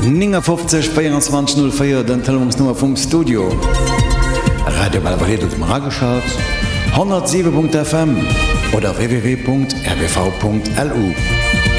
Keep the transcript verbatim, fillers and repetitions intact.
fünfzig vierundzwanzig null vier den Telefonsnummer vom Studio. Radio Valverde dem Radioschalt hundertsieben Punkt F M oder w w w Punkt r b v Punkt l u.